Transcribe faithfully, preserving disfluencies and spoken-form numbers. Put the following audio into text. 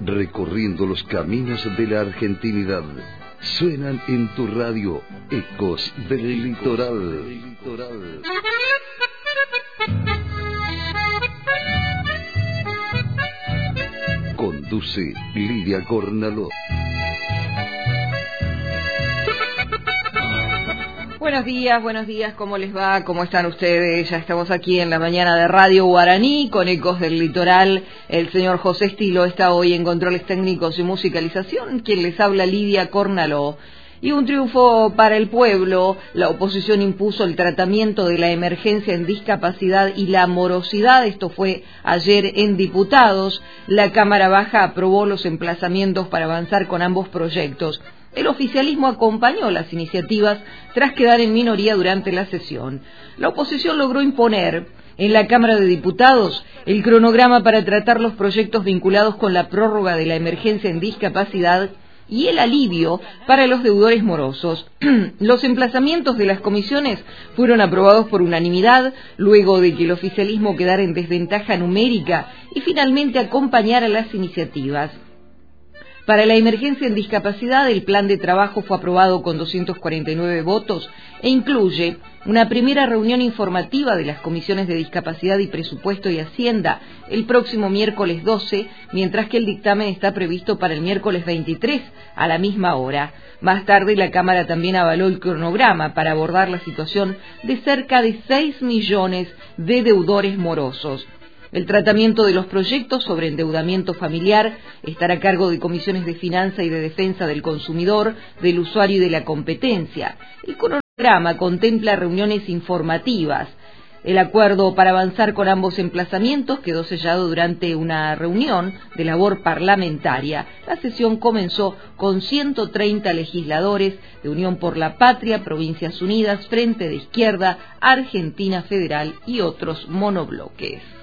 Recorriendo los caminos de la argentinidad, suenan en tu radio Ecos del Litoral. Conduce Lidia Cornaló. Buenos días, buenos días, ¿cómo les va? ¿Cómo están ustedes? Ya estamos aquí en la mañana de Radio Guaraní con Ecos del Litoral. El señor José Estilo está hoy en controles técnicos y musicalización, quien les habla Lidia Cornaló. Y un triunfo para el pueblo. La oposición impuso el tratamiento de la emergencia en discapacidad y la morosidad. Esto fue ayer en Diputados. La Cámara Baja aprobó los emplazamientos para avanzar con ambos proyectos. El oficialismo acompañó las iniciativas tras quedar en minoría durante la sesión. La oposición logró imponer en la Cámara de Diputados el cronograma para tratar los proyectos vinculados con la prórroga de la emergencia en discapacidad y el alivio para los deudores morosos. Los emplazamientos de las comisiones fueron aprobados por unanimidad, luego de que el oficialismo quedara en desventaja numérica y finalmente acompañara las iniciativas. Para la emergencia en discapacidad, el plan de trabajo fue aprobado con doscientos cuarenta y nueve votos e incluye una primera reunión informativa de las comisiones de discapacidad y presupuesto y Hacienda el próximo miércoles doce, mientras que el dictamen está previsto para el miércoles veintitrés a la misma hora. Más tarde, la Cámara también avaló el cronograma para abordar la situación de cerca de seis millones de deudores morosos. El tratamiento de los proyectos sobre endeudamiento familiar estará a cargo de comisiones de finanza y de defensa del consumidor, del usuario y de la competencia. El cronograma contempla reuniones informativas. El acuerdo para avanzar con ambos emplazamientos quedó sellado durante una reunión de labor parlamentaria. La sesión comenzó con ciento treinta legisladores de Unión por la Patria, Provincias Unidas, Frente de Izquierda, Argentina Federal y otros monobloques.